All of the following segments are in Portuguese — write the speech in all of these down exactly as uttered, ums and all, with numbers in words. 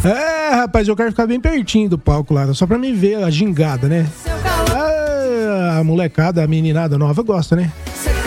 É, rapaz, eu quero ficar bem pertinho do palco lá, só pra me ver a gingada, né? Ah, a molecada, a meninada nova gosta, né?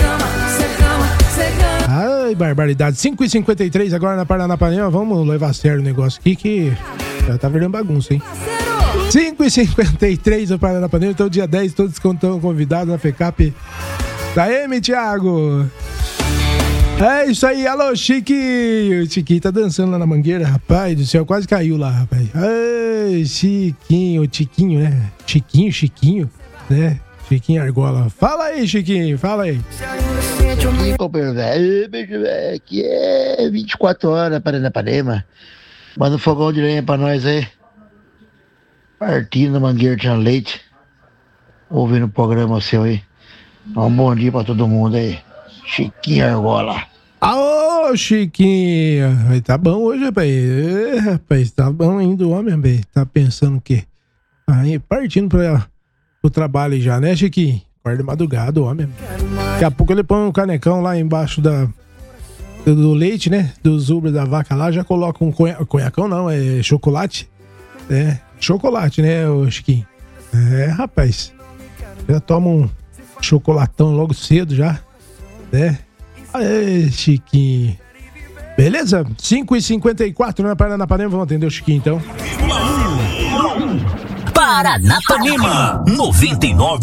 Ai, barbaridade. cinco e cinquenta e três agora na Paranapanema. Vamos levar a sério o negócio aqui que já tá virando bagunça, hein? cinco e cinquenta e três no Paranapanema. Então, dia dez, todos estão convidados na FECAP da M, Thiago. É isso aí. Alô, Chiquinho. Chiquinho tá dançando lá na Mangueira, rapaz do céu. Quase caiu lá, rapaz. Ai, Chiquinho, Chiquinho, né? Chiquinho, Chiquinho, né? Chiquinho Argola. Fala aí, Chiquinho, fala aí. Chiquinho, companheiro velho, beijo velho, aqui é vinte e quatro horas, Paranapanema. Manda um fogão de lenha pra nós aí. Partindo, Mangueira tinha leite. Ouvindo o programa seu aí. Um bom dia pra todo mundo aí. Chiquinho Argola. Ô, Chiquinho. Tá bom hoje, rapaz. É, rapaz, tá bom ainda o homem, rapaz. Tá pensando o quê? Aí, partindo pra, pro trabalho já, né, Chiquinho? Acorda de madrugada, o homem. Daqui a pouco ele põe um canecão lá embaixo da, do, do leite, né? Dos ubres da vaca lá, já coloca um conha, conhacão, não, é chocolate. É, chocolate, né, ô Chiquinho? É, rapaz. Já toma um chocolatão logo cedo já, né? Aê, Chiquinho. Beleza? cinco e cinquenta e quatro na Paranapanema. Vamos atender o Chiquinho, então. Paranapanema noventa e nove